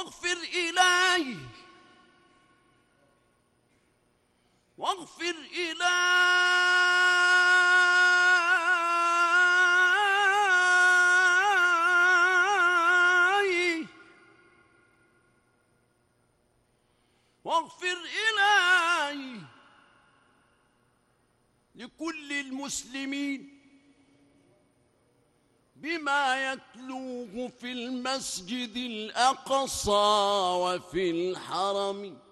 واغفر إلهي واغفر إلهي واغفر إلهي لكل المسلمين بما يتلوه في المسجد الأقصى وفي الحرم